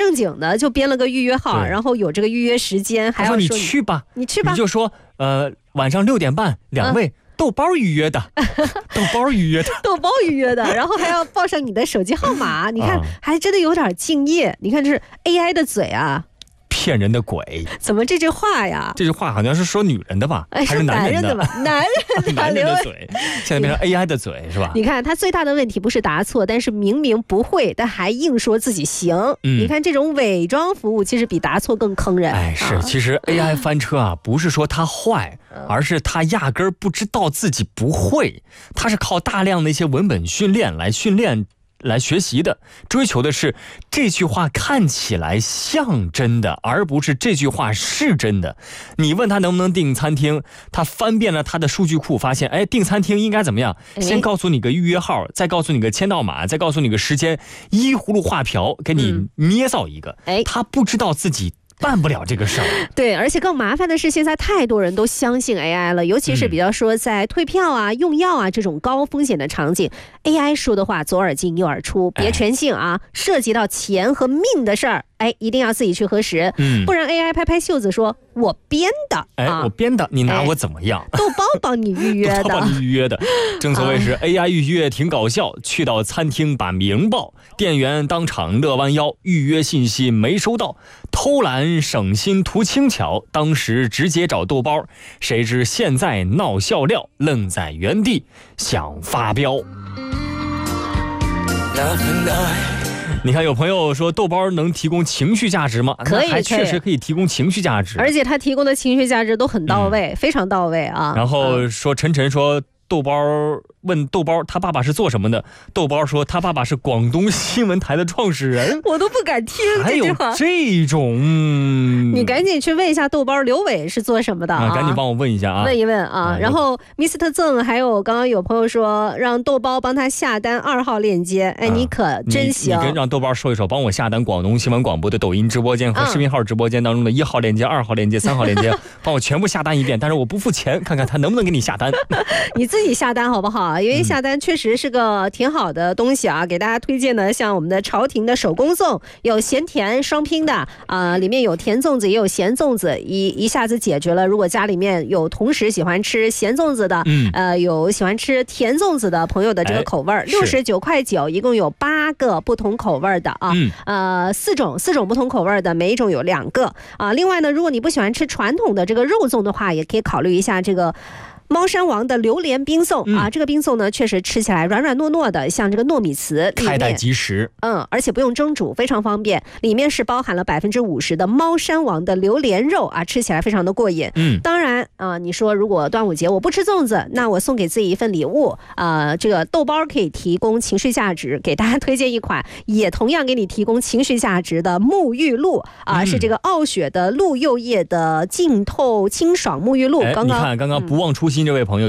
正经的就编了个预约号，然后有这个预约时间，还要说你去吧， 你去吧， 你就说晚上6点半2位。豆包预约的，豆包预约的， 豆包预约的，然后还要报上你的手机号码，你看还真的有点敬业。你看这是 AI 的嘴啊， 骗人的鬼！ 怎么这句话呀？ 这句话好像是说女人的吧？还是男人的吧？ 男人的嘴，现在变成 AI 的嘴是吧？ 你看他最大的问题不是答错，但是明明不会，但还硬说自己行。你看这种伪装服务，其实比答错更坑人。 其实 AI 翻车啊，不是说它坏，而是它压根儿不知道自己不会，它是靠大量的一些文本训练来学习的，追求的是这句话看起来像真的，而不是这句话是真的。你问他能不能订餐厅，他翻遍了他的数据库，发现订餐厅应该怎么样，先告诉你个预约号，再告诉你个签到码，再告诉你个时间，依葫芦画瓢给你捏造一个。他不知道自己办不了这个事儿。 对，而且更麻烦的是，现在太多人都相信 AI 了，尤其是比较说在退票啊、用药啊这种高风险的场景，AI 说的话左耳进右耳出，别全信啊！涉及到钱和命的事儿，一定要自己去核实，不然 AI 拍拍袖子说我编的， 我编的，你拿我怎么样？ 豆包帮你预约的， 豆包帮你预约的。正所谓是 AI 预约挺搞笑，去到餐厅把名报，店员当场乐弯腰，预约信息没收到，偷懒省心图轻巧，当时直接找豆包，谁知现在闹笑料，愣在原地想发飙。你看有朋友说豆包能提供情绪价值吗？ 可以， 还确实可以提供情绪价值， 而且他提供的情绪价值都很到位，非常到位啊。 然后说晨说豆包问豆包他爸爸是做什么的，豆包说他爸爸是广东新闻台的创始人。 我都不敢听这句话。 还有这种， 你赶紧去问一下豆包刘伟是做什么的啊？ 赶紧帮我问一下啊， 问一问啊。然后 Mr. 赠还有刚刚有朋友说让豆包帮他下单2号链接，你可真行。 你跟让豆包说一说，帮我下单广东新闻广播的抖音直播间和视频号直播间当中的1号链接、2号链接、3号链接，帮我全部下单一遍，但是我不付钱，看看他能不能给你下单。 你自己下单好不好？因为下单确实是个挺好的东西啊，给大家推荐的像我们的朝廷的手工粽，有咸甜双拼的里面有甜粽子也有咸粽子，一下子解决了如果家里面有同时喜欢吃咸粽子的有喜欢吃甜粽子的朋友的这个口味，69.9块，一共有8个不同口味的啊，4种不同口味的，每一种有2个啊。另外呢，如果你不喜欢吃传统的这个肉粽的话，也可以考虑一下这个猫山王的榴莲冰粽啊，这个冰粽呢确实吃起来软软糯糯的，像这个糯米糍， 开袋即食， 而且不用蒸煮，非常方便。里面是包含了50%的猫山王的榴莲肉啊，吃起来非常的过瘾。当然你说如果端午节我不吃粽子，那我送给自己一份礼物这个豆包可以提供情绪价值，给大家推荐一款也同样给你提供情绪价值的沐浴露是这个傲雪的鹿柚叶的净透清爽沐浴露。 你看刚刚不忘初心这位朋友